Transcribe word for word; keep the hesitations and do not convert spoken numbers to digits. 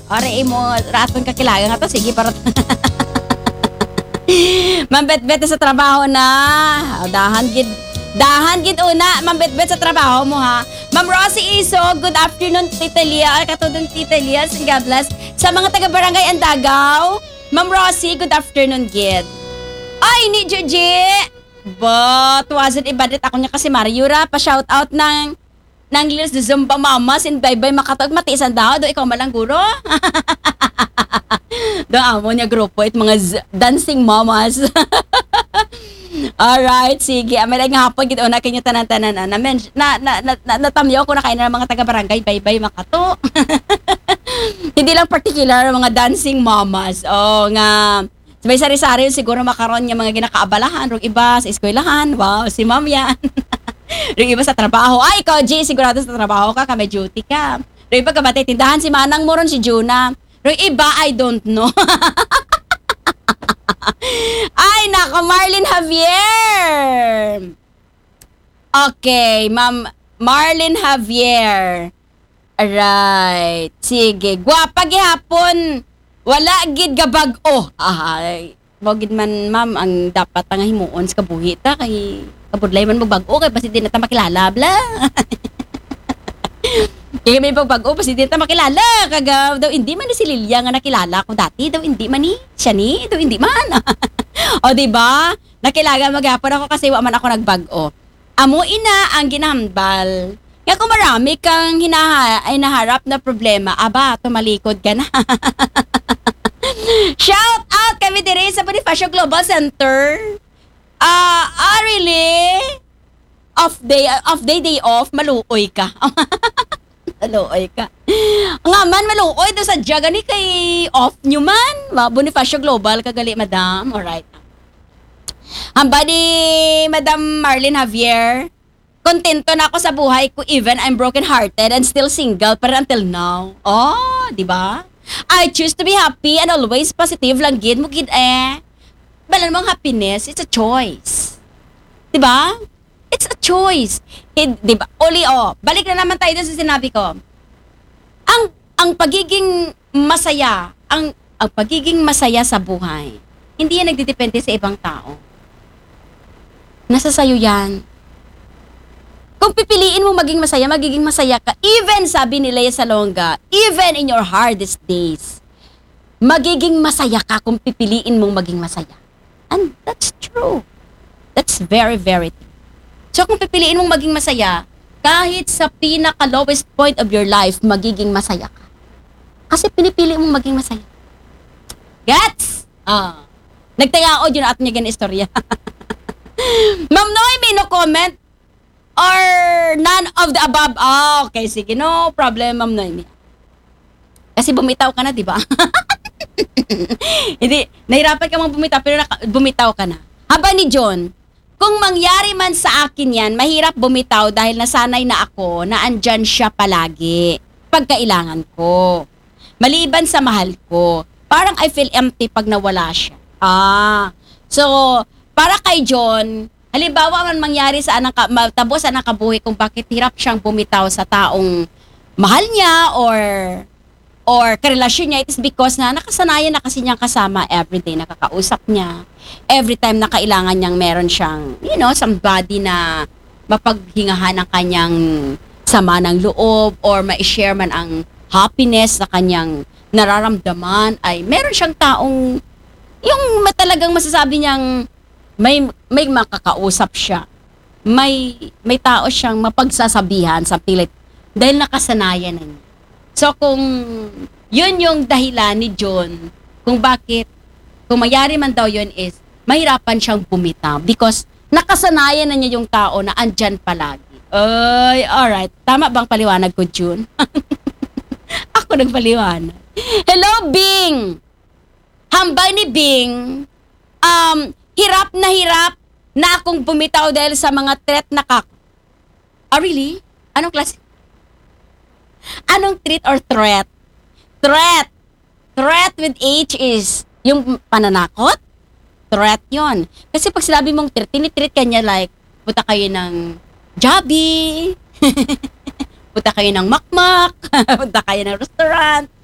Ore mo, raton kakilaga nga to. Sige, para... Mambet-bet sa trabaho na. O, dahan gid. Dahan gid una. Mambet-bet sa trabaho mo ha. Ma'am Rosie Iso, good afternoon, Tita Lia. Katudon, Tita Lia. God bless. Sa mga taga-barangay Andagaw, Ma'am Rosie, good afternoon, gid. Ay, ni Juji. But, wasn't ibadit ako niya kasi Mariura. Pa-shout out ng ng Lilis de Zumba Mamas in Baybay Makatog. Matiisan daw. Do, ikaw malang guro. Do, amo niya grupo. It mga z- dancing mamas. Alright, sige. May lang hapon, gito na kinyo tanan-tanan na. Na, na, na, na, natamyaw ko na kayo ng mga taga-barangay Baybay Makato. Hindi lang particular mga dancing mamas. O, nga... Sabay sari-sari siguro makaroon niya mga ginakaabalahan. Rung iba sa eskwelahan. Wow, si ma'am yan. Rung iba sa trabaho. Ay, ikaw, G, sigurado sa trabaho ka, kami duty ka. Rung iba kabatay tindahan, si Manang mo ron, si Juna. Rung iba, I don't know. Ay, nako, Marlene Javier. Okay, ma'am, Marlene Javier. Alright, sige. Gwapa gihapon. Wala gid gabag oh. Ay, bogid man ma'am ang dapat nga himuon sa kabuhi ta kay kabudlay man magbag-o kay basi di na ta makilala bla. Kaya may pagbago basi di na ta makilala kaga daw hindi man ni si Lilia nga nakilala ko dati daw hindi man ni siya ni daw hindi man. O di ba? Nakilala maghapon ako kasi wa man ako nagbag-o. Amo ina ang ginahambal. Kaya kung marami kang hinaha, ay naharap na problema, aba, tumalikod ka na. Shout out kami dire sa Bonifacio Global Center. Ah, uh, ah, really? Off day, off day, day off, maluoy ka. Maluoy ka. Nga man, maluoy doon sa jaga ni kay off nyo man. Bonifacio Global, kagali, madam. Alright. Hamba ni Madam Marlene Javier, kontento na ako sa buhay ko even I'm broken-hearted and still single pero until now. Oh, di ba? I choose to be happy and always positive lang gid mo gid eh. Balan mong happiness, it's a choice. Di ba? It's a choice. Di ba? Uli oh, balik na naman tayo dun sa sinabi ko. Ang ang pagiging masaya, ang ang pagiging masaya sa buhay, hindi yan nagdidepende sa ibang tao. Nasa sayo yan. Kung pipiliin mo maging masaya, magiging masaya ka. Even, sabi ni Lea Salonga, even in your hardest days, magiging masaya ka kung pipiliin mong maging masaya. And that's true. That's very, very true. So kung pipiliin mong maging masaya, kahit sa pinaka-lowest point of your life, magiging masaya ka. Kasi pinipili mong maging masaya. Gets? Ah. Nagtayao yun at niya ganang istorya. Ma'am Noy, may no comment? Or none of the above? Ah, okay, sige. No problem, Ma'am Noemi. Kasi bumitaw ka na, di ba? Hindi, nahirapan ka mang bumitaw, pero naka, bumitaw ka na. Haba ni John, kung mangyari man sa akin yan, mahirap bumitaw dahil nasanay na ako na andyan siya palagi. Pagkailangan ko. Maliban sa mahal ko. Parang I feel empty pag nawala siya. Ah, so, para kay John, halimbawa man mangyari sa anang matabo sa anang kabuhi kung bakit hirap siyang bumitaw sa taong mahal niya or or karelasyon niya, it is because na nakasanayan na kasi niyang kasama everyday, nakakausap niya. Every time na kailangan niyang meron siyang, you know, somebody na mapaghingahan ng kanyang sama ng loob or ma-share man ang happiness na kanyang nararamdaman ay meron siyang taong yung talagang masasabi niyang may may makakausap siya. May may tao siyang mapagsasabihan sa pilit dahil nakasanayan na niya. So kung yun yung dahilan ni John kung bakit kung mayari man daw yun is mahirapan siyang bumitaw because nakasanayan na niya yung tao na andyan palagi. Ay, alright. Tama bang paliwanag ko, June? Ako nagpaliwanag. Hello, Bing! Hambay ni Bing, um, hirap na hirap na akong bumitaw dahil sa mga threat na kak... Oh, really? Anong klase? Anong treat or threat? Threat! Threat with H is yung pananakot? Threat yon. Kasi pag sinabi mong treat, tinitreat ka niya like, punta kayo ng Jollibee, punta kayo ng Makmak, punta kayo ng restaurant.